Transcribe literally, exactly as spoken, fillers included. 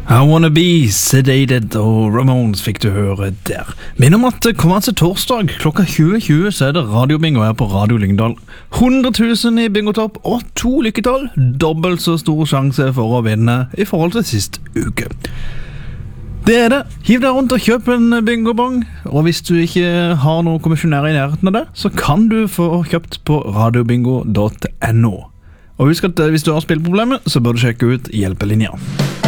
I Wanna Be Sedated og Ramones fikk du høre der. Minn om at det kommer til torsdag klokka tjue tjue, så er det radiobingo her på Radio Lyngdal. hundre tusen i bingotopp og to lykketall. Dobbelt så stor sjanse for å vinne i forhold til sist uke. Det er det. Hiv deg rundt og kjøp en bingobong. Og hvis du ikke har noen kommisjonær i nærheten av det, så kan du få kjøpt på radiobingo punktum no. Og husk at hvis du har spillproblemer, så bør du sjekke ut hjelpelinja.